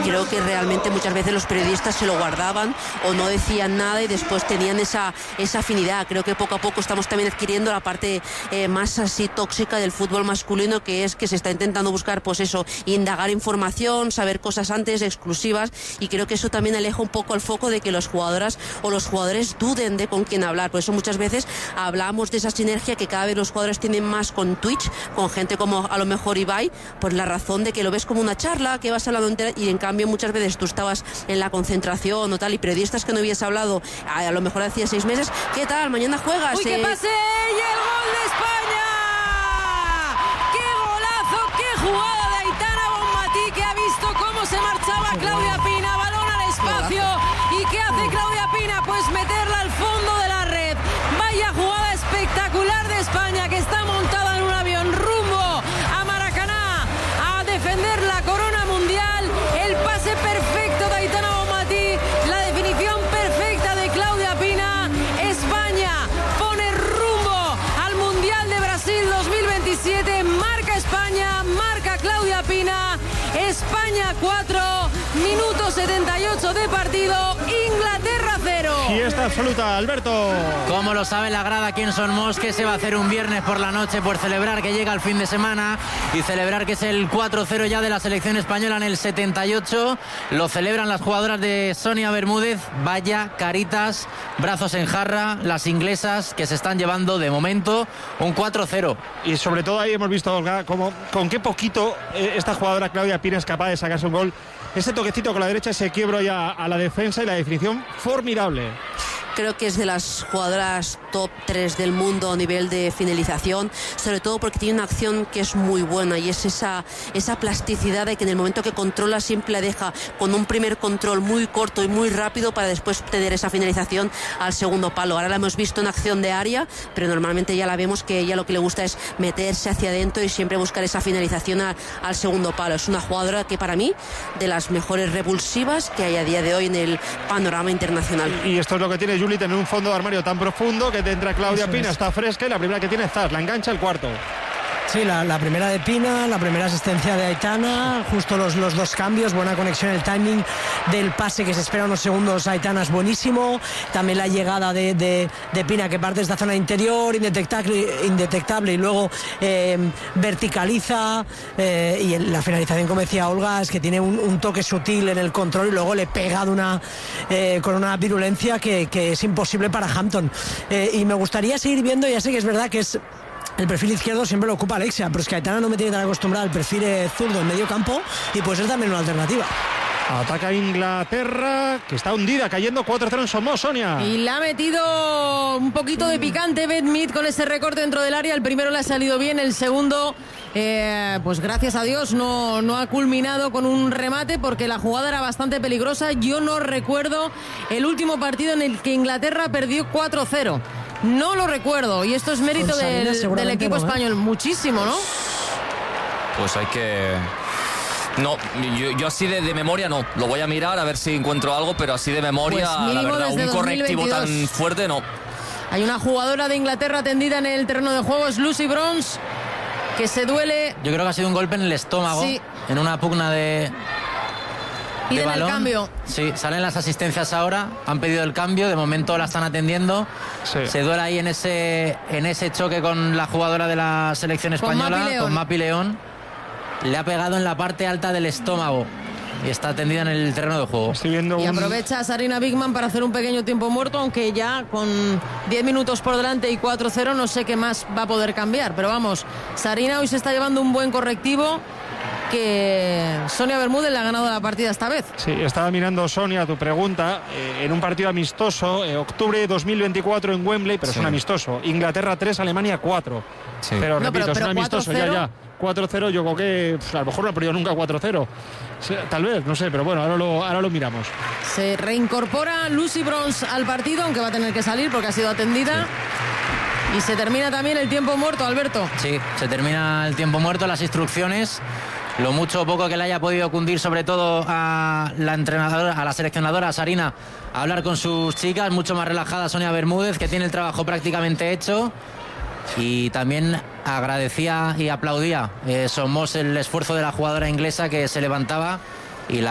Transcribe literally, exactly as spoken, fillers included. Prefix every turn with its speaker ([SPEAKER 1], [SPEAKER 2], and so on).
[SPEAKER 1] creo que realmente muchas veces los periodistas se lo guardaban o no decían nada y después tenían esa, esa afinidad. Creo que poco a poco estamos también adquiriendo la parte eh, más así tóxica del fútbol masculino, que es que se está intentando buscar, pues eso, indagar información, saber cosas antes, exclusivas, y creo que eso también aleja un poco el foco de que las jugadoras o los jugadores duden de con quién hablar. Por eso muchas veces hablamos de esa sinergia que cada vez los jugadores tienen más con Twitch, con gente como a lo mejor Ibai, por la razón de que lo ves como una charla, que vas hablando entera, y en cambio muchas veces tú estabas en la concentración o tal, y periodistas que no habías hablado a, a lo mejor hacía seis meses, ¿qué tal? Mañana juegas.
[SPEAKER 2] ¡Uy,
[SPEAKER 1] eh...
[SPEAKER 2] que pase! ¡Y el gol de España! ¡Qué golazo! ¡Qué jugada de Aitana Bonmatí, que ha visto cómo se marchaba Claudia Pina! Balón al espacio. ¿Y qué hace Claudia Pina? Pues meterla al fondo de la red. Vaya jugada espectacular de España, que está montada en un avión rumbo a Maracaná a defender la corona mundial. El pase perfecto de Aitana Bonmatí, la definición perfecta de Claudia Pina. España pone rumbo al Mundial de Brasil dos mil veintisiete. Marca España, marca Claudia Pina. España cuatro, minuto setenta y ocho de partido, Inglaterra cero.
[SPEAKER 3] Fiesta absoluta, Alberto.
[SPEAKER 4] Como lo sabe la grada aquí en Son Mos, que se va a hacer un viernes por la noche por celebrar que llega el fin de semana y celebrar que es el cuatro cero ya de la selección española en el setenta y ocho. Lo celebran las jugadoras de Sonia Bermúdez. Vaya caritas, brazos en jarra, las inglesas, que se están llevando de momento un cuatro cero.
[SPEAKER 3] Y sobre todo ahí hemos visto, Olga, como, con qué poquito eh, esta jugadora Claudia Pina es capaz de sacarse un gol. Ese toquecito con la derecha, ese quiebro ya a la defensa y la definición formidable.
[SPEAKER 1] Creo que es de las jugadoras top tres del mundo a nivel de finalización, sobre todo porque tiene una acción que es muy buena, y es esa, esa plasticidad de que en el momento que controla siempre la deja con un primer control muy corto y muy rápido para después tener esa finalización al segundo palo. Ahora la hemos visto en acción de área, pero normalmente ya la vemos que ella lo que le gusta es meterse hacia adentro y siempre buscar esa finalización a, al segundo palo. Es una jugadora que para mí de las mejores revulsivas que hay a día de hoy en el panorama internacional.
[SPEAKER 3] Y esto es lo que tiene Juli, tener un fondo de armario tan profundo, que te entra Claudia Pina, está fresca, y la primera que tiene es Zas, la engancha el cuarto.
[SPEAKER 5] Sí, la, la primera de Pina, la primera asistencia de Aitana, justo los, los dos cambios, buena conexión, el timing del pase que se espera unos segundos a Aitana es buenísimo, también la llegada de, de, de Pina, que parte de esta zona interior, indetectable, indetectable y luego eh, verticaliza, eh, y el, la finalización, como decía Olga, es que tiene un, un toque sutil en el control y luego le pega de una, eh, con una virulencia que, que es imposible para Hampton. Eh, y me gustaría seguir viendo, ya sé que es verdad que es el perfil izquierdo siempre lo ocupa Alexia, pero es que Aitana no me tiene tan acostumbrada al perfil eh, zurdo en medio campo, y puede ser también una alternativa.
[SPEAKER 3] Ataca Inglaterra, que está hundida, cayendo cuatro cero en Son Mos, Sonia.
[SPEAKER 2] Y le ha metido un poquito de picante Beth Mead con ese recorte dentro del área. El primero le ha salido bien, el segundo, eh, pues gracias a Dios, no, no ha culminado con un remate, porque la jugada era bastante peligrosa. Yo no recuerdo el último partido en el que Inglaterra perdió cuatro cero. No lo recuerdo, y esto es mérito del, del equipo no, ¿eh? español. Muchísimo, ¿no?
[SPEAKER 6] Pues hay que... No, yo, yo así de, de memoria no. Lo voy a mirar a ver si encuentro algo, pero así de memoria, pues la verdad, un correctivo tan fuerte no.
[SPEAKER 2] Hay una jugadora de Inglaterra tendida en el terreno de juego, es Lucy Bronze, que se duele.
[SPEAKER 4] Yo creo que ha sido un golpe en el estómago, sí, en una pugna de...
[SPEAKER 2] Piden el cambio.
[SPEAKER 4] Sí, salen las asistencias ahora, han pedido el cambio, de momento la están atendiendo. Sí. Se duele ahí en ese en ese choque con la jugadora de la selección española, con Mapi León. Le ha pegado en la parte alta del estómago y está atendida en el terreno de juego.
[SPEAKER 3] Estoy viendo
[SPEAKER 2] y
[SPEAKER 3] un...
[SPEAKER 2] aprovecha Sarina Bigman para hacer un pequeño tiempo muerto, aunque ya con diez minutos por delante y cuatro cero no sé qué más va a poder cambiar, pero vamos, Sarina hoy se está llevando un buen correctivo, que Sonia Bermúdez le ha ganado la partida esta vez.
[SPEAKER 3] Sí, estaba mirando, Sonia, tu pregunta, eh, en un partido amistoso, eh, octubre dos mil veinticuatro en Wembley, pero sí, es un amistoso. Inglaterra tres, Alemania cuatro. Sí. Pero no, repito, pero, pero es un amistoso, ya, ya. cuatro cero, yo creo que pues, a lo mejor no ha perdido nunca cuatro cero. Sí, tal vez, no sé, pero bueno, ahora lo, ahora lo miramos.
[SPEAKER 2] Se reincorpora Lucy Bronze al partido, aunque va a tener que salir porque ha sido atendida. Sí. Y se termina también el tiempo muerto, Alberto.
[SPEAKER 4] Sí, se termina el tiempo muerto, las instrucciones. Lo mucho o poco que le haya podido cundir, sobre todo a la entrenadora, a la seleccionadora Sarina, a hablar con sus chicas, mucho más relajada Sonia Bermúdez, que tiene el trabajo prácticamente hecho. Y también agradecía y aplaudía eh, Son Mos el esfuerzo de la jugadora inglesa, que se levantaba